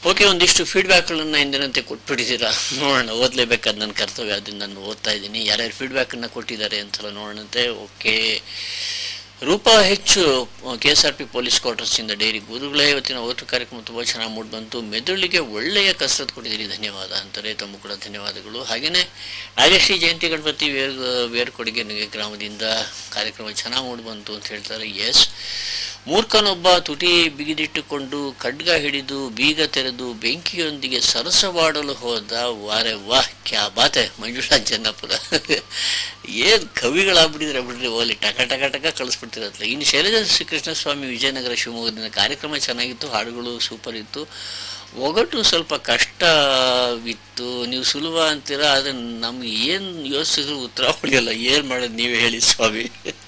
Okay, ಒಂದಿಷ್ಟು ಫೀಡ್ಬ್ಯಾಕ್ಗಳನ್ನು ಎಂದಿನಂತೆ ಕೊಟ್ಬಿಟ್ಟಿದ್ದೀರಾ. ನೋಡೋಣ, ಓದಲೇಬೇಕಾದ ನನ್ನ ಕರ್ತವ್ಯ, ಅದನ್ನು ನಾನು ಓದ್ತಾ ಇದ್ದೀನಿ. ಯಾರ್ಯಾರು ಫೀಡ್ಬ್ಯಾಕನ್ನು ಕೊಟ್ಟಿದ್ದಾರೆ ಅಂತೆಲ್ಲ ನೋಡೋಣಂತೆ. ಓಕೆ, ರೂಪಾ ಹೆಚ್ಚು KSRP ಪೊಲೀಸ್ ಕ್ವಾರ್ಟರ್ಸಿಂದ ಡೈರಿ ಗುರುಗಳೇ, ಇವತ್ತಿನ ಓಟು ಕಾರ್ಯಕ್ರಮ ತುಂಬ ಚೆನ್ನಾಗಿ ಮೂಡಿ ಬಂತು. ಮೆದುಳಿಗೆ ಒಳ್ಳೆಯ ಕಸರತ್ತು ಕೊಟ್ಟಿದ್ದೀರಿ, ಧನ್ಯವಾದ ಅಂತಾರೆ. ತಮ್ಮ ಕೂಡ ಧನ್ಯವಾದಗಳು. ಹಾಗೆಯೇ ನಾಗಶ್ರೀ ಜಯಂತಿ ಗಣಪತಿ ವೇರ್ಕೊಡಿಗೆ ಗ್ರಾಮದಿಂದ ಕಾರ್ಯಕ್ರಮ ಚೆನ್ನಾಗಿ ಮೂಡಿ ಬಂತು ಅಂತ ಹೇಳ್ತಾರೆ. ಎಸ್, ಮೂರ್ಖನೊಬ್ಬ ತುಟಿ ಬಿಗಿದಿಟ್ಟುಕೊಂಡು ಖಡ್ಗ ಹಿಡಿದು ಬೀಗ ತೆರೆದು ಬೆಂಕಿಯೊಂದಿಗೆ ಸರಸವಾಡಲು ಹೋದ. ವಾರೆ ವಾಹ್, ಕ್ಯಾ ಬಾತೆ. ಮಂಜುಳಾ ಜನ್ನಪುರ ಏನು ಕವಿಗಳಾಗ್ಬಿಟ್ಟಿದ್ರೆ ಬಿಡ್ರಿ, ಓಲಿ ಟಕ ಟಕ ಟಕ ಕಳಿಸ್ಬಿಡ್ತಿರತ್ತಲ್ಲ. ಇನ್ನು ಶೈಲಜಾ ಶ್ರೀಕೃಷ್ಣಸ್ವಾಮಿ ವಿಜಯನಗರ ಶಿವಮೊಗ್ಗದಿಂದ ಕಾರ್ಯಕ್ರಮ ಚೆನ್ನಾಗಿತ್ತು, ಹಾಡುಗಳು ಸೂಪರ್ ಇತ್ತು, ಒಗಟು ಸ್ವಲ್ಪ ಕಷ್ಟವಿತ್ತು. ನೀವು ಸುಲಭ ಅಂತೀರ, ಆದರೆ ನಮ್ಗೆ ಏನು ಯೋಚಿಸಿದ್ರು ಉತ್ತರ ಹೊಡೆಯಲ್ಲ. ಏನು ಮಾಡೋದು ನೀವೇ ಹೇಳಿ ಸ್ವಾಮಿ.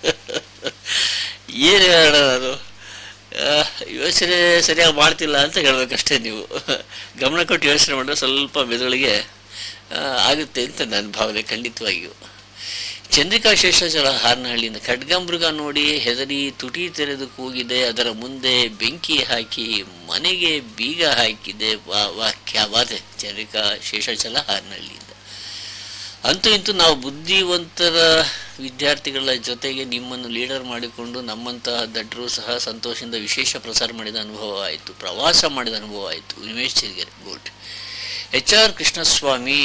ಏನು ಹೇಳೋಣ, ನಾನು ಯೋಚನೆ ಸರಿಯಾಗಿ ಮಾಡ್ತಿಲ್ಲ ಅಂತ ಹೇಳ್ಬೇಕಷ್ಟೇ. ನೀವು ಗಮನ ಕೊಟ್ಟು ಯೋಚನೆ ಮಾಡಿದ್ರೆ ಸ್ವಲ್ಪ ಮೆದುಳಿಗೆ ಆಗುತ್ತೆ ಅಂತ ನನ್ನ ಭಾವನೆ, ಖಂಡಿತವಾಗಿಯೂ. ಚಂದ್ರಿಕಾ ಶೇಷಾಚಲ ಹಾರನಹಳ್ಳಿಯಿಂದ ಖಡ್ಗಮೃಗ ನೋಡಿ ಹೆದರಿ ತುಟಿ ತೆರೆದು ಕೂಗಿದೆ, ಅದರ ಮುಂದೆ ಬೆಂಕಿ ಹಾಕಿ ಮನೆಗೆ ಬೀಗ ಹಾಕಿದೆ. ವಾಕ್ಯ ಬಾತೆ. ಚಂದ್ರಿಕಾ ಶೇಷಾಚಲ ಹಾರನಹಳ್ಳಿಯಿಂದ. ಅಂತೂ ಇಂತೂ ನಾವು ಬುದ್ಧಿವಂತರ ವಿದ್ಯಾರ್ಥಿಗಳ ಜೊತೆಗೆ ನಿಮ್ಮನ್ನು ಲೀಡರ್ ಮಾಡಿಕೊಂಡು ನಮ್ಮಂತಹ ದಡ್ಡರು ಸಹ ಸಂತೋಷದಿಂದ ವಿಶೇಷ ಪ್ರಸಾರ ಮಾಡಿದ ಅನುಭವ ಆಯಿತು, ಪ್ರವಾಸ ಮಾಡಿದ ಅನುಭವ ಆಯಿತು. ಉಮೇಶ್ ಚಿರಗೆರೆ, ಗುಡ್. HR ಕೃಷ್ಣಸ್ವಾಮಿ,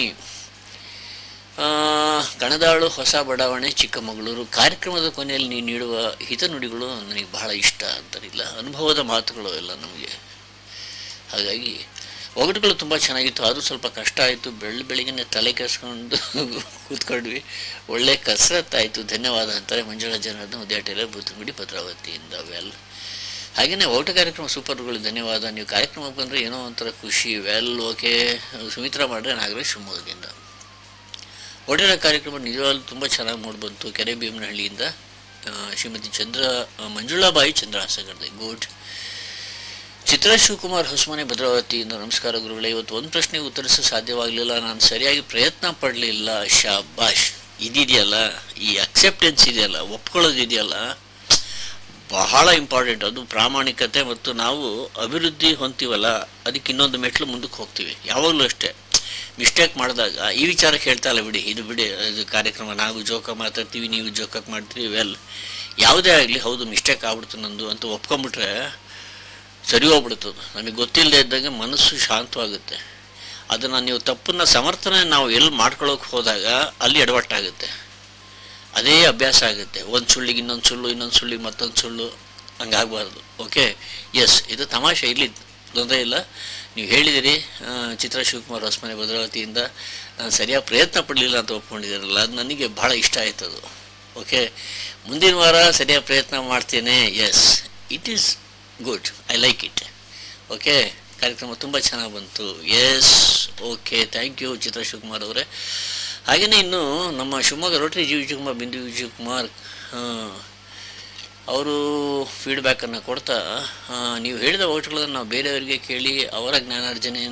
ಕಣದಾಳು, ಹೊಸ ಬಡಾವಣೆ, ಚಿಕ್ಕಮಗಳೂರು. ಕಾರ್ಯಕ್ರಮದ ಕೊನೆಯಲ್ಲಿ ನೀವು ನೀಡುವ ಹಿತನುಡಿಗಳು ನನಗೆ ಬಹಳ ಇಷ್ಟ ಅಂತಾರಿಲ್ಲ, ಅನುಭವದ ಮಾತುಗಳು ಎಲ್ಲ ನಮಗೆ. ಹಾಗಾಗಿ ಒಗಟುಗಳು ತುಂಬ ಚೆನ್ನಾಗಿತ್ತು, ಅದು ಸ್ವಲ್ಪ ಕಷ್ಟ ಆಯಿತು. ಬೆಳಿಗ್ಗೆ ತಲೆ ಕೆಸ್ಕೊಂಡು ಕೂತ್ಕೊಂಡ್ವಿ, ಒಳ್ಳೆ ಕಸರತ್ತಾಯಿತು, ಧನ್ಯವಾದ ಅಂತಾರೆ. ಮಂಜುಳಾ ಜನಾರ್ದನ್, ಉದಯ ಟೈಲರ್, ಬೂತನಗುಡಿ, ಭದ್ರಾವತಿಯಿಂದ. ವೆಲ್, ಹಾಗೆಯೇ ಓಟ ಕಾರ್ಯಕ್ರಮ ಸೂಪರ್ಗಳು, ಧನ್ಯವಾದ. ನೀವು ಕಾರ್ಯಕ್ರಮಕ್ಕೆ ಬಂದರೆ ಏನೋ ಒಂಥರ ಖುಷಿ. Well, okay. ಸುಮಿತ್ರಾ ಮಾಡ್ರೆ, ನಾಗರಾಜ್ ಶಿವಮೊಗ್ಗದಿಂದ. ಓಟದ ಕಾರ್ಯಕ್ರಮ ನಿಜವಾಗ್ಲೂ ತುಂಬ ಚೆನ್ನಾಗಿ ಮೂಡಿ ಬಂತು. ಕೆರೆ ಭೀಮನಹಳ್ಳಿಯಿಂದ ಶ್ರೀಮತಿ ಮಂಜುಳಾಬಾಯಿ ಚಂದ್ರಹಾಸಗರ್ದೆ, ಗುಡ್. ಚಿತ್ರ ಶಿವಕುಮಾರ್ ಹೊಸಮನೆ, ಭದ್ರಾವತಿಯಿಂದ. ನಮಸ್ಕಾರ ಗುರುಗಳೇ, ಇವತ್ತು ಒಂದು ಪ್ರಶ್ನೆಗೆ ಉತ್ತರಿಸಲು ಸಾಧ್ಯವಾಗಲಿಲ್ಲ, ನಾನು ಸರಿಯಾಗಿ ಪ್ರಯತ್ನ ಪಡಲಿಲ್ಲ. ಶಾಬಾಷ್. ಇದಿದೆಯಲ್ಲ, ಈ ಅಕ್ಸೆಪ್ಟೆನ್ಸ್ ಇದೆಯಲ್ಲ, ಒಪ್ಕೊಳ್ಳೋದಿದೆಯಲ್ಲ, ಬಹಳ ಇಂಪಾರ್ಟೆಂಟ್. ಅದು ಪ್ರಾಮಾಣಿಕತೆ. ಮತ್ತು ನಾವು ಅಭಿವೃದ್ಧಿ ಹೊಂತೀವಲ್ಲ, ಅದಕ್ಕೆ ಇನ್ನೊಂದು ಮೆಟ್ಲು ಮುಂದಕ್ಕೆ ಹೋಗ್ತೀವಿ. ಯಾವಾಗಲೂ ಅಷ್ಟೇ, ಮಿಸ್ಟೇಕ್ ಮಾಡಿದಾಗ ಈ ವಿಚಾರಕ್ಕೆ ಹೇಳ್ತಾ ಇಲ್ಲ, ಬಿಡಿ ಇದು ಬಿಡಿ, ಇದು ಕಾರ್ಯಕ್ರಮ, ನಾವು ಜೋಕಾಗಿ ಮಾತಾಡ್ತೀವಿ, ನೀವು ಜೋಕಾಗಿ ಮಾಡ್ತೀವಿ. ವೆಲ್, ಯಾವುದೇ ಆಗಲಿ, ಹೌದು ಮಿಸ್ಟೇಕ್ ಆಗ್ಬಿಡ್ತು ನಂದು ಅಂತ ಒಪ್ಕೊಂಬಿಟ್ರೆ ಸರಿ ಹೋಗ್ಬಿಡ್ತದೆ. ನಮಗೆ ಗೊತ್ತಿಲ್ಲದೆ ಇದ್ದಾಗ ಮನಸ್ಸು ಶಾಂತವಾಗುತ್ತೆ. ಅದನ್ನು ನೀವು ತಪ್ಪನ್ನು ಸಮರ್ಥನೆ ನಾವು ಎಲ್ಲಿ ಮಾಡ್ಕೊಳ್ಳೋಕೆ ಹೋದಾಗ ಅಲ್ಲಿ ಎಡವಟ್ಟಾಗುತ್ತೆ. ಅದೇ ಅಭ್ಯಾಸ ಆಗುತ್ತೆ. ಒಂದು ಸುಳ್ಳಿಗೆ ಇನ್ನೊಂದು ಸುಳ್ಳು, ಇನ್ನೊಂದು ಸುಳ್ಳಿಗೆ ಮತ್ತೊಂದು ಸುಳ್ಳು, ಹಂಗಾಗಬಾರ್ದು. ಓಕೆ, ಎಸ್, ಇದು ತಮಾಷೆ, ಇಲ್ಲಿ ತೊಂದರೆ ಇಲ್ಲ. ನೀವು ಹೇಳಿದಿರಿ ಚಿತ್ರ ಶಿವಕುಮಾರ್ ಹೊಸಮನೆ, ಭದ್ರಾವತಿಯಿಂದ, ನಾನು ಸರಿಯಾಗಿ ಪ್ರಯತ್ನ ಪಡಲಿಲ್ಲ ಅಂತ ಒಪ್ಕೊಂಡಿದ್ದೀರಲ್ಲ, ಅದು ನನಗೆ ಭಾಳ ಇಷ್ಟ ಆಯ್ತದು. ಓಕೆ, ಮುಂದಿನ ವಾರ ಸರಿಯಾಗಿ ಪ್ರಯತ್ನ ಮಾಡ್ತೇನೆ. S, it is good, I like it. Okay, ಕಾರ್ಯಕ್ರಮ ತುಂಬ ಚೆನ್ನಾಗಿ ಬಂತು. ಎಸ್, ಓಕೆ, ಥ್ಯಾಂಕ್ ಯು ಚಿತ್ರ ಶಿವಕುಮಾರ್ ಅವರೇ. ಹಾಗೆಯೇ ಇನ್ನು ನಮ್ಮ ಶಿವಮೊಗ್ಗ ರೋಟರಿ ವಿಜಯಕುಮಾರ್, ಬಿಂದು ವಿಜಯಕುಮಾರ್ ಅವರು ಫೀಡ್ಬ್ಯಾಕನ್ನು ಕೊಡ್ತಾ, ನೀವು ಹೇಳಿದ ಓಟ್ಗಳನ್ನು ನಾವು ಬೇರೆಯವರಿಗೆ ಕೇಳಿ ಅವರ ಜ್ಞಾನಾರ್ಜನೆ